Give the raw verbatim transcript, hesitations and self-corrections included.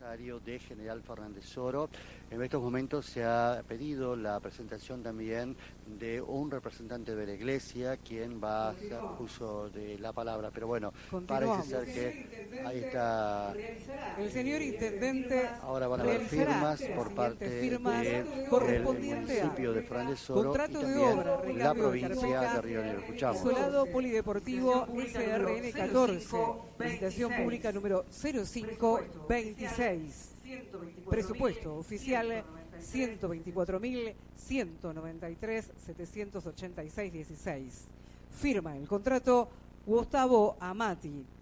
de General Fernández Oro. En estos momentos se ha pedido la presentación también de un representante de la Iglesia, quien va a hacer uso de la palabra. Pero bueno, parece ser que ahí está el señor intendente. Ahora van a haber firmas por parte del municipio de Fernández Oro y también la provincia de Río Negro. Escuchamos. Solado Polideportivo S R N catorce, licitación pública número cero cinco veintiséis. Presupuesto oficial ciento veinticuatro mil ciento noventa y tres mil setecientos ochenta y seis dieciséis. Firma el contrato Gustavo Amati.